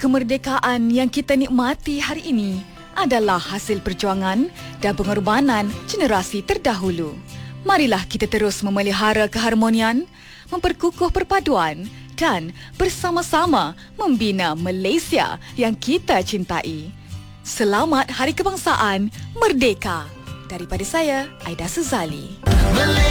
Kemerdekaan yang kita nikmati hari ini adalah hasil perjuangan dan pengorbanan generasi terdahulu. Marilah kita terus memelihara keharmonian, memperkukuh perpaduan dan bersama-sama membina Malaysia yang kita cintai. Selamat Hari Kebangsaan Merdeka. Daripada saya, Aida Suzali.